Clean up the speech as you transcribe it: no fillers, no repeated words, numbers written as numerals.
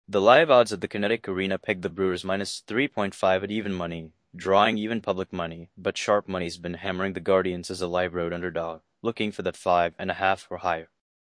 The live odds at the Kinetic Arena pegged the Brewers minus 3.5 at even money, drawing even public money, but sharp money's been hammering the Guardians as a live road underdog, looking for that 5.5 or higher.